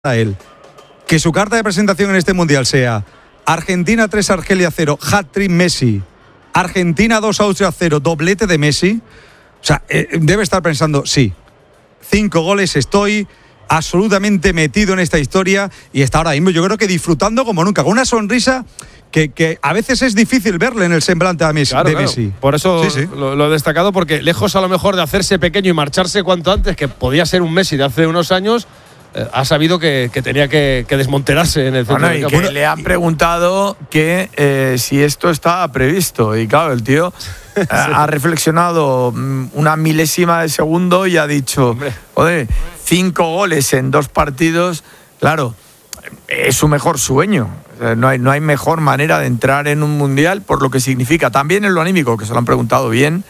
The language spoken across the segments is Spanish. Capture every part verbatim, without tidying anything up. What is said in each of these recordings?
a él que su carta de presentación en este Mundial sea Argentina tres, Argelia cero, hat-trick Messi, Argentina dos, Austria cero, doblete de Messi, o sea, eh, debe estar pensando, sí, cinco goles, estoy absolutamente metido en esta historia y está ahora mismo, yo creo que disfrutando como nunca, con una sonrisa que, que a veces es difícil verle en el semblante a Messi, claro, de claro. Messi. Por eso sí, sí. Lo, lo he destacado, porque lejos a lo mejor de hacerse pequeño y marcharse cuanto antes, que podía ser un Messi de hace unos años, eh, ha sabido que, que tenía que, que desmonterarse en el centro Bueno, del y campo. que le han preguntado que eh, si esto estaba previsto. Y claro, el tío eh, ha reflexionado una milésima de segundo y ha dicho, joder, cinco goles en dos partidos, claro, es su mejor sueño. No hay, no hay mejor manera de entrar en un mundial por lo que significa. También en lo anímico, que se lo han preguntado bien,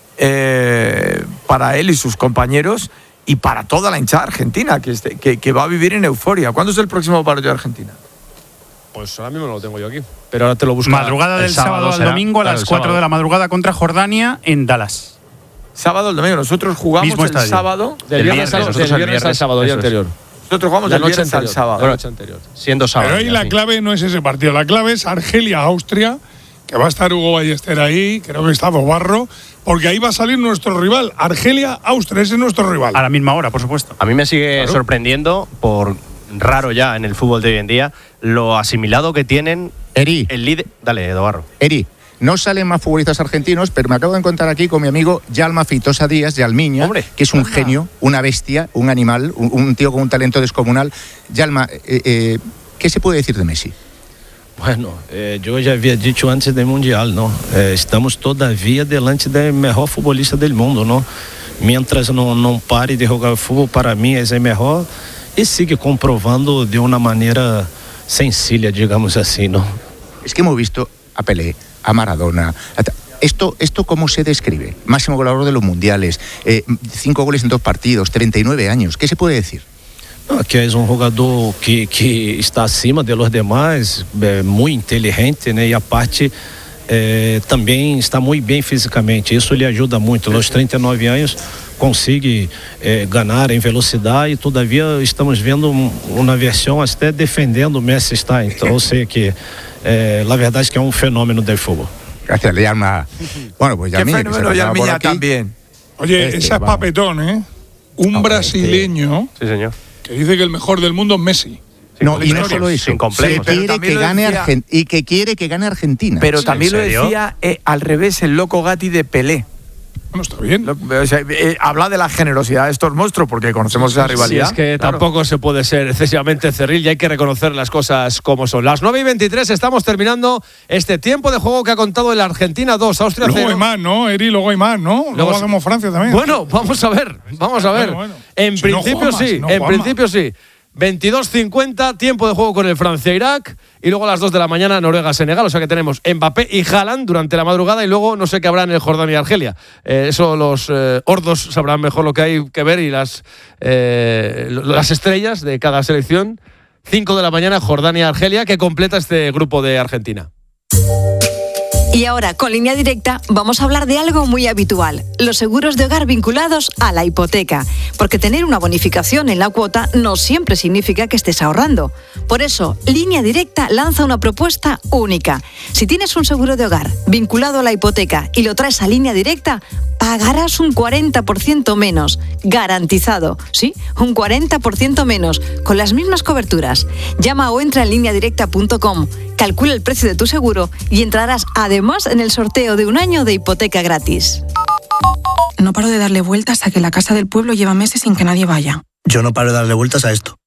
eh, para él y sus compañeros y para toda la hinchada argentina, que, este, que, que va a vivir en euforia. ¿Cuándo es el próximo partido de Argentina? Pues ahora mismo lo tengo yo aquí, pero ahora te lo busco. Madrugada del sábado, sábado al será. domingo a las claro, cuatro de la madrugada contra Jordania en Dallas. Sábado al domingo. Nosotros jugamos Mismo el estadio. sábado. Del viernes, al, del viernes al sábado, día anterior. Nosotros jugamos La el noche viernes anterior, al sábado. La noche anterior. Siendo sábado. Pero ahí la sí. clave no es ese partido. La clave es Argelia-Austria, que va a estar Hugo Ballester ahí, creo que está Dobarro, porque ahí va a salir nuestro rival. Argelia-Austria, ese es nuestro rival. A la misma hora, por supuesto. A mí me sigue Claro. sorprendiendo, por raro ya en el fútbol de hoy en día, lo asimilado que tienen Eri, el líder. Dale, Dobarro. Eri, no salen más futbolistas argentinos, pero me acabo de encontrar aquí con mi amigo Yalma Feitosa Díaz, Yalmiña, Hombre, que es un anda. genio, una bestia, un animal, un, un tío con un talento descomunal. Yalma, eh, eh, ¿qué se puede decir de Messi? Bueno, eh, yo ya había dicho antes del Mundial, ¿no? Eh, estamos todavía delante del mejor futbolista del mundo, ¿no? Mientras no, no pare de jugar fútbol, para mí es el mejor y sigue comprobando de una manera sencilla, digamos así, ¿no? Es que hemos visto a Pelé, a Maradona. A ¿Esto, ¿Esto cómo se describe? Máximo goleador de los mundiales, eh, cinco goles en dos partidos, treinta y nueve años. ¿Qué se puede decir? No, que es un jugador que, que está acima de los demás, é, muy inteligente, né? Y aparte é, também está muy bien físicamente. Isso lhe ajuda muito. Aos trinta e nove anos consegue é, ganhar em velocidade e todavia estamos vendo um, uma versão até defendendo o Messi está. Então, eu sei que é, la verdade es que é um fenómeno del fútbol. Gracias, Yalma. Bueno, pues Qué Yalmiña, que se fenómeno, pasaba por Yalmiña aquí. también. Oye, Este, esa es vamos. papetón, ¿eh? Un Hombre, brasileño Sí, señor. que dice que el mejor del mundo es Messi. No, y no complejos. solo eso, Sin complejos. que Pero quiere también que lo gane decía- Argen- y que quiere que gane Argentina. Pero Sí, también lo ¿en serio? decía eh, al revés el loco Gatti de Pelé. Bueno, está bien. Lo- o sea, eh, habla de la generosidad de estos monstruos porque conocemos esa Sí, rivalidad. es que Claro. tampoco se puede ser excesivamente cerril y hay que reconocer las cosas como son. Las nueve y veintitrés estamos terminando este tiempo de juego que ha contado el Argentina dos, Austria Luego cero. hay más, ¿no, Eri? Luego hay más, ¿no? Luego, Luego- hacemos Francia también. Bueno, vamos a ver, vamos a ver. Bueno, bueno. En Si no, principio Juanma, sí, si no, en Juanma. principio sí. veintidós cincuenta, tiempo de juego con el Francia-Irak y luego a las dos de la mañana Noruega-Senegal, o sea que tenemos Mbappé y Haaland durante la madrugada y luego no sé qué habrá en el Jordania y Argelia. Eh, eso los eh, hordos sabrán mejor lo que hay que ver y las, eh, las estrellas de cada selección. cinco de la mañana Jordania-Argelia, que completa este grupo de Argentina. Y ahora, con Línea Directa, vamos a hablar de algo muy habitual, los seguros de hogar vinculados a la hipoteca. Porque tener una bonificación en la cuota no siempre significa que estés ahorrando. Por eso, Línea Directa lanza una propuesta única. Si tienes un seguro de hogar vinculado a la hipoteca y lo traes a Línea Directa, pagarás un cuarenta por ciento menos, garantizado, ¿sí? Un cuarenta por ciento menos, con las mismas coberturas. Llama o entra en línea directa punto com, calcula el precio de tu seguro y entrarás además en el sorteo de un año de hipoteca gratis. No paro de darle vueltas a que la casa del pueblo lleva meses sin que nadie vaya. Yo no paro de darle vueltas a esto.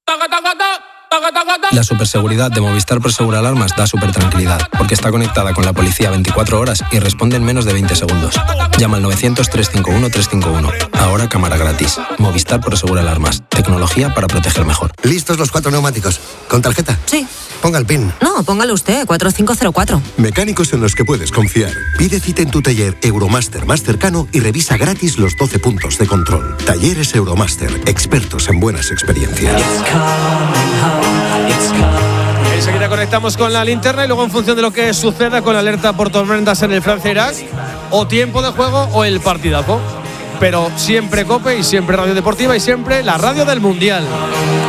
La superseguridad de Movistar Prosegur Alarmas da súper tranquilidad, porque está conectada con la policía veinticuatro horas y responde en menos de veinte segundos. Llama al novecientos, trescientos cincuenta y uno, trescientos cincuenta y uno. Ahora cámara gratis. Movistar Prosegur Alarmas. Tecnología para proteger mejor. ¿Listos los cuatro neumáticos? ¿Con tarjeta? Sí. Ponga el PIN. No, póngalo usted, cuatro cinco cero cuatro. Mecánicos en los que puedes confiar. Pide cita en tu taller Euromaster más cercano y revisa gratis los doce puntos de control. Talleres Euromaster. Expertos en buenas experiencias. Enseguida conectamos con la linterna y luego en función de lo que suceda con la alerta por tormentas en el Francia-Irak, o tiempo de juego o el partidazo. Pero siempre COPE y siempre Radio Deportiva y siempre la radio del Mundial.